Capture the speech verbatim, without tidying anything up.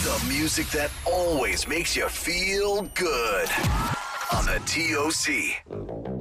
The music that always makes you feel good on the T O C.